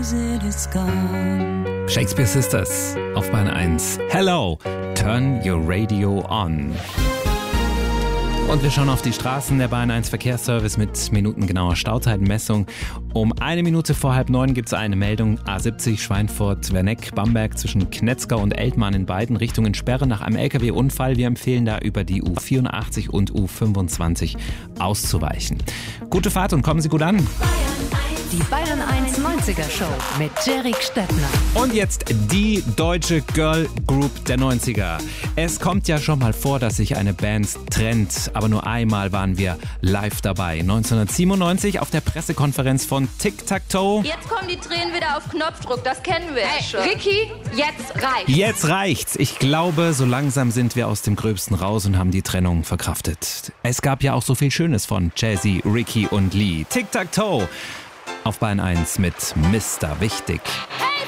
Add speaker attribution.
Speaker 1: Shakespeare Sisters auf Bahn 1. Hello, turn your radio on. Und wir schauen auf die Straßen. Der Bahn 1 Verkehrsservice mit minutengenauer Stauzeitenmessung. Um 1 Minute vor 8:30 gibt es eine Meldung. A70 Schweinfurt-Werneck-Bamberg zwischen Knetzgau und Eltmann in beiden Richtungen Sperre nach einem LKW-Unfall. Wir empfehlen da über die U84 und U25 auszuweichen. Gute Fahrt und kommen Sie gut an.
Speaker 2: Die Bayern 1 90er Show mit Jerry Stettner.
Speaker 1: Und jetzt die deutsche Girl Group der 90er. Es kommt ja schon mal vor, dass sich eine Band trennt, aber nur einmal waren wir live dabei. 1997 auf der Pressekonferenz von Tic Tac Toe.
Speaker 3: Jetzt kommen die Tränen wieder auf Knopfdruck, das kennen wir ja schon. Ricky, jetzt reicht's.
Speaker 1: Jetzt reicht's. Ich glaube, so langsam sind wir aus dem Gröbsten raus und haben die Trennung verkraftet. Es gab ja auch so viel Schönes von Jazzy, Ricky und Lee. Tic Tac Toe auf Bahn 1 mit Mr. Wichtig.
Speaker 3: Hey!